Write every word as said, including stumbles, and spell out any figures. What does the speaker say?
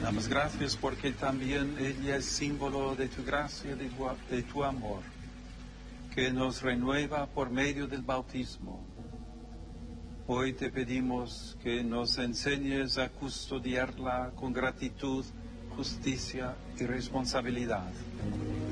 Damos gracias porque también ella es símbolo de tu gracia, de tu, de tu amor, que nos renueva por medio del bautismo. Hoy te pedimos que nos enseñes a custodiarla con gratitud, justicia y responsabilidad.